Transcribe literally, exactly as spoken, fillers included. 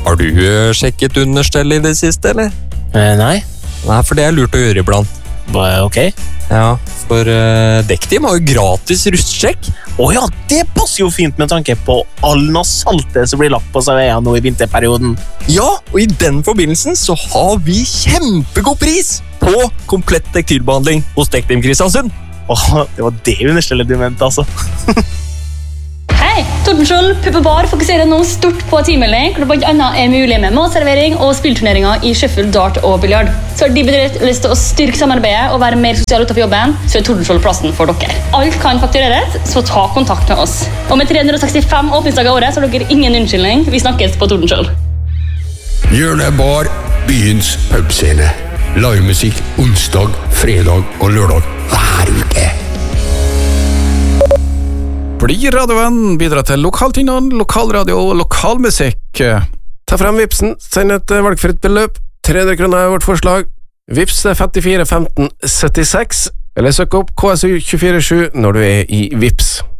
Har du uh, sjekket understell i det siste, eller? Eh, nei. Nei, for det er lurt å gjøre iblant. Ok. Ja, for uh, Dektim har jo gratis rustsjekk. Åja, det passer jo fint med tanke på all saltet som blir lagt på seg veien nå i vinterperioden. Ja, og i den forbindelsen så har vi kjempegod pris på komplett tekstilbehandling hos Dektim Kristiansund. Åh, det var det understellet du mente, altså. Hei, Tordenskjold Pub og Bar fokuserer nå stort på teammelding, hvor det blant annet er mulig med matservering og spillturneringer i shuffle, dart og biljard. Så har de bedrift lyst til å styrke samarbeidet og være mer sosial utenfor jobben, så er Tordenskjold plassen for dere. Alt kan faktureres, så ta kontakt med oss. Og med tre hundre og sekstifem åpningsdager i året så har dere ingen unnskyldning. Vi snakkes på Tordenskjold. Hjørnebar, byens pubscene. Livemusikk onsdag, fredag og lørdag hver uke. Bli radiovenn, bidra til lokaltingene, lokalradio og lokalmusikk. Ta frem Vipsen, send et valgfritt beløp. tre hundre kroner er vårt forslag. Vips er femtifire femten syttiseks, eller søk opp K S U to fire sju når du er i Vips.